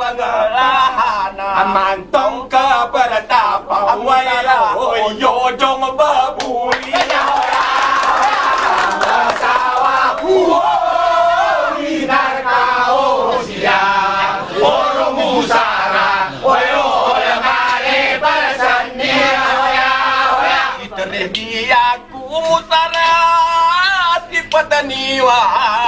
pengelahanan mantong ke pertapa wala yo jong babuli sawah hinar kau siang orang musara oyo mare bersandia terlebih aku musara di petaniwa